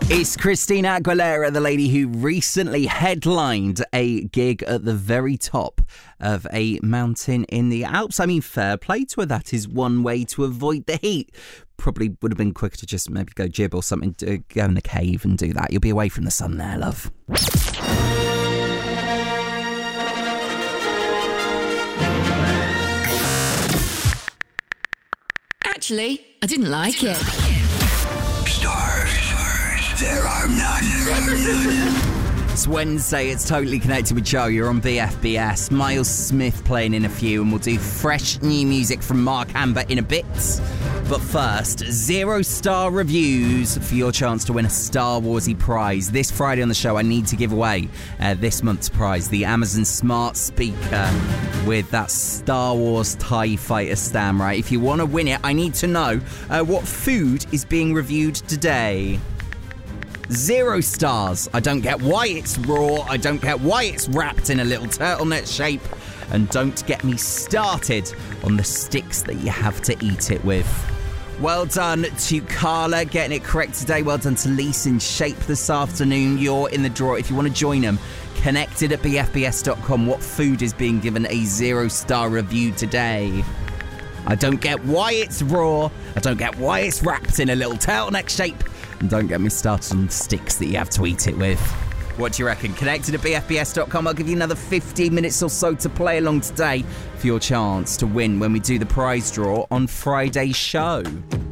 It's Christina Aguilera, the lady who recently headlined a gig at the very top of a mountain in the Alps. I mean, fair play to her. That is one way to avoid the heat. Probably would have been quicker to just maybe go jib or something, go in the cave and do that. You'll be away from the sun there, love. Actually, I didn't like it. Stars, there are none. It's Wednesday, it's Totally Connected with Joe. You're on BFBS. Miles Smith playing in a few, and we'll do fresh new music from Mark Amber in a bit. But first, 0-star reviews for your chance to win a Star Warsy prize. This Friday on the show, I need to give away this month's prize, the Amazon Smart Speaker with that Star Wars TIE Fighter stand, right? If you want to win it, I need to know what food is being reviewed today. 0 stars. I don't get why it's raw. I don't get why it's wrapped in a little turtleneck shape. And don't get me started on the sticks that you have to eat it with. Well done to Carla getting it correct today. Well done to Lisa in Shape this afternoon. You're in the draw. If you want to join them, connected at bfbs.com. What food is being given a 0-star review today? I don't get why it's raw. I don't get why it's wrapped in a little turtleneck shape. And don't get me started on the sticks that you have to eat it with. What do you reckon? Connected at bfbs.com. I'll give you another 15 minutes or so to play along today for your chance to win when we do the prize draw on Friday's show.